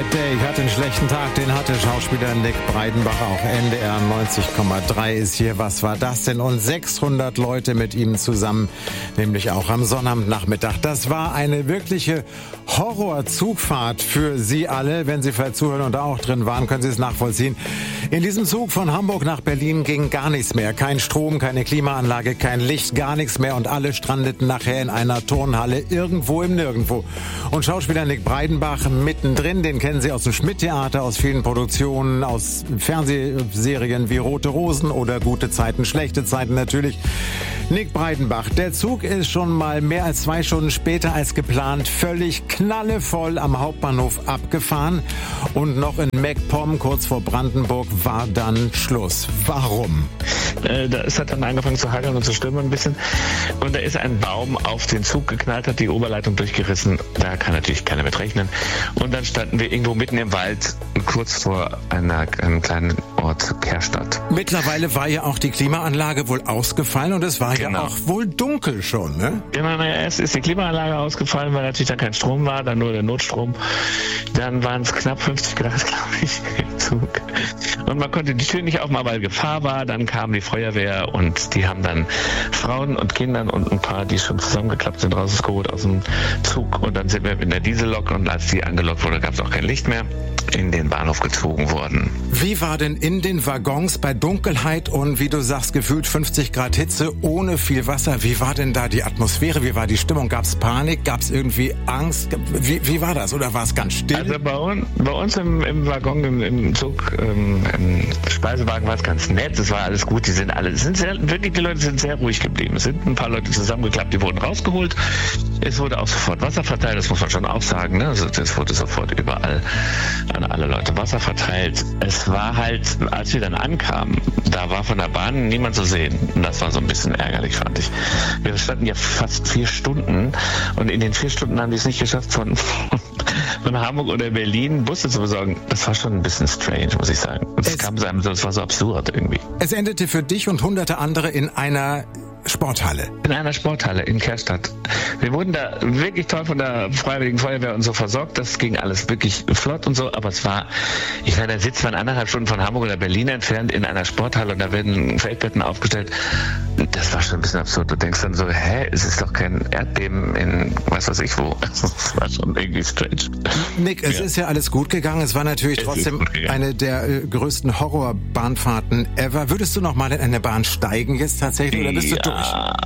Day hat einen schlechten Tag, den hatte Schauspieler Nick Breidenbach auch. NDR 90,3 ist hier. Was war das denn? Und 600 Leute mit ihm zusammen, nämlich auch am Sonnabendnachmittag. Das war eine wirkliche Horrorzugfahrt für Sie alle. Wenn Sie vielleicht zuhören und da auch drin waren, können Sie es nachvollziehen. In diesem Zug von Hamburg nach Berlin ging gar nichts mehr. Kein Strom, keine Klimaanlage, kein Licht, gar nichts mehr. Und alle strandeten nachher in einer Turnhalle irgendwo im Nirgendwo. Und Schauspieler Nick Breidenbach mittendrin, den kennen Sie aus dem Schmidt-Theater, aus vielen Produktionen, aus Fernsehserien wie Rote Rosen oder Gute Zeiten, Schlechte Zeiten natürlich. Nick Breidenbach, der Zug ist schon mal mehr als 2 Stunden später als geplant völlig knallevoll am Hauptbahnhof abgefahren. Und noch in MacPom, kurz vor Brandenburg, war dann Schluss. Warum? Es hat dann angefangen zu hageln und zu stürmen ein bisschen. Und da ist ein Baum auf den Zug geknallt, hat die Oberleitung durchgerissen. Da kann natürlich keiner mit rechnen. Und dann standen wir irgendwo mitten im Wald, kurz vor einem kleinen Ort Kerstadt. Mittlerweile war ja auch die Klimaanlage wohl ausgefallen und es war ja auch wohl dunkel schon, ne? Genau, erst ist die Klimaanlage ausgefallen, weil natürlich dann kein Strom war, dann nur der Notstrom. Dann waren es knapp 50 Grad, glaube ich, im Zug. Und man konnte die Tür nicht aufmachen, weil Gefahr war. Dann kam die Feuerwehr und die haben dann Frauen und Kindern und ein paar, die schon zusammengeklappt sind, rausgeholt aus dem Zug. Und dann sind wir in der Diesellok und als die angelockt wurde, gab es auch kein Licht mehr, in den Bahnhof gezogen worden. Wie war denn in den Waggons bei Dunkelheit und, wie du sagst, gefühlt 50 Grad Hitze ohne viel Wasser? Wie war denn da die Atmosphäre? Wie war die Stimmung? Gab es Panik? Gab es irgendwie Angst? Wie war das? Oder war es ganz still? Also bei uns im Waggon, im Zug, im Speisewagen war es ganz nett. Es war alles gut. Die Leute sind sehr ruhig geblieben. Es sind ein paar Leute zusammengeklappt, die wurden rausgeholt. Es wurde auch sofort Wasser verteilt, das muss man schon auch sagen. Ne? Also es wurde sofort überall an alle Leute Wasser verteilt. Es war halt, als wir dann ankamen, da war von der Bahn niemand zu sehen. Und das war so ein bisschen ärgerlich, fand ich. Wir standen ja fast 4 Stunden und in den 4 Stunden haben die es nicht geschafft, von Hamburg oder Berlin Busse zu besorgen. Das war schon ein bisschen strange, muss ich sagen. Das war so absurd irgendwie. Es endete für dich und hunderte andere in einer Sporthalle. In einer Sporthalle in Kerstadt. Wir wurden da wirklich toll von der Freiwilligen Feuerwehr und so versorgt. Das ging alles wirklich flott und so. Aber da sitzt man 1,5 Stunden von Hamburg oder Berlin entfernt in einer Sporthalle und da werden Feldbetten aufgestellt. Das war schon ein bisschen absurd. Du denkst dann so, es ist doch kein Erdbeben in weiß was ich wo. Das war schon irgendwie strange. Nick, es ist ja alles gut gegangen. Es war natürlich trotzdem eine der größten Horrorbahnfahrten ever. Würdest du noch mal in eine Bahn steigen jetzt tatsächlich oder bist du durch?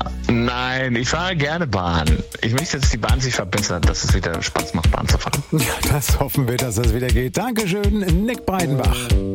Nein, ich fahre gerne Bahn. Ich möchte, dass die Bahn sich verbessert, dass es wieder Spaß macht, Bahn zu fahren. Ja, das hoffen wir, dass das wieder geht. Dankeschön, Nick Breidenbach.